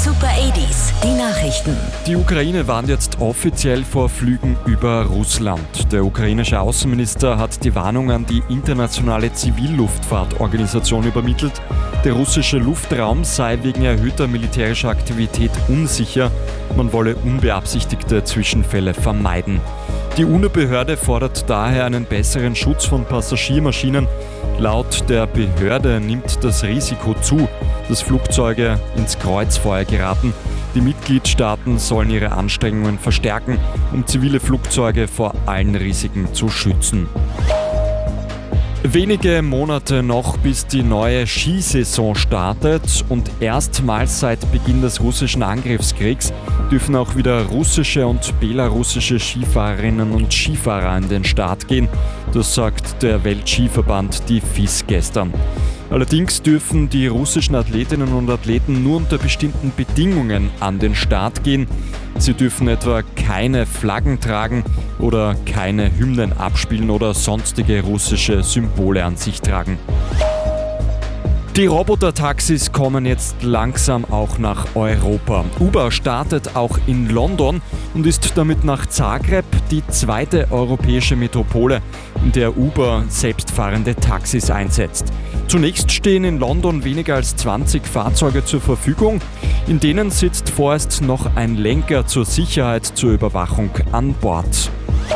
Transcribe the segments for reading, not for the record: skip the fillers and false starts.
Super 80s, die Nachrichten. Die Ukraine warnt jetzt offiziell vor Flügen über Russland. Der ukrainische Außenminister hat die Warnung an die internationale Zivilluftfahrtorganisation übermittelt. Der russische Luftraum sei wegen erhöhter militärischer Aktivität unsicher. Man wolle unbeabsichtigte Zwischenfälle vermeiden. Die UNO-Behörde fordert daher einen besseren Schutz von Passagiermaschinen. Laut der Behörde nimmt das Risiko zu, dass Flugzeuge ins Kreuzfeuer geraten. Die Mitgliedstaaten sollen ihre Anstrengungen verstärken, um zivile Flugzeuge vor allen Risiken zu schützen. Wenige Monate noch, bis die neue Skisaison startet und erstmals seit Beginn des russischen Angriffskriegs dürfen auch wieder russische und belarussische Skifahrerinnen und Skifahrer an den Start gehen. Das sagt der Weltskiverband, die FIS, gestern. Allerdings dürfen die russischen Athletinnen und Athleten nur unter bestimmten Bedingungen an den Start gehen. Sie dürfen etwa keine Flaggen tragen oder keine Hymnen abspielen oder sonstige russische Symbole an sich tragen. Die Robotertaxis kommen jetzt langsam auch nach Europa. Uber startet auch in London und ist damit nach Zagreb die zweite europäische Metropole, in der Uber selbstfahrende Taxis einsetzt. Zunächst stehen in London weniger als 20 Fahrzeuge zur Verfügung. In denen sitzt vorerst noch ein Lenker zur Sicherheit zur Überwachung an Bord.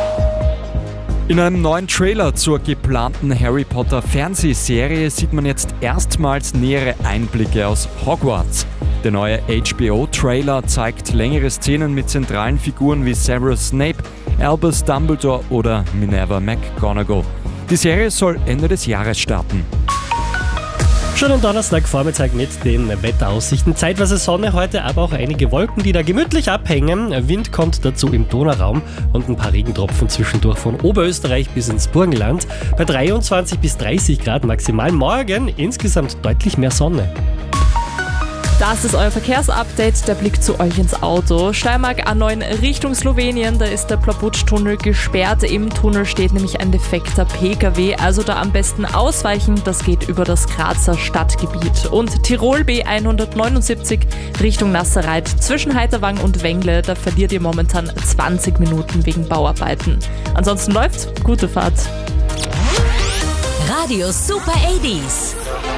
In einem neuen Trailer zur geplanten Harry Potter Fernsehserie sieht man jetzt erstmals nähere Einblicke aus Hogwarts. Der neue HBO-Trailer zeigt längere Szenen mit zentralen Figuren wie Severus Snape, Albus Dumbledore oder Minerva McGonagall. Die Serie soll Ende des Jahres starten. Schönen Donnerstagvormittag mit den Wetteraussichten. Zeitweise Sonne heute, aber auch einige Wolken, die da gemütlich abhängen. Wind kommt dazu im Donauraum und ein paar Regentropfen zwischendurch von Oberösterreich bis ins Burgenland. Bei 23 bis 30 Grad maximal. Morgen insgesamt deutlich mehr Sonne. Das ist euer Verkehrsupdate, der Blick zu euch ins Auto. Steiermark A9 Richtung Slowenien, da ist der Plabutsch-Tunnel gesperrt. Im Tunnel steht nämlich ein defekter PKW, also da am besten ausweichen, das geht über das Grazer Stadtgebiet. Und Tirol B179 Richtung Nasserreit zwischen Heiterwang und Wengle, da verliert ihr momentan 20 Minuten wegen Bauarbeiten. Ansonsten läuft's, gute Fahrt. Radio Super 80s.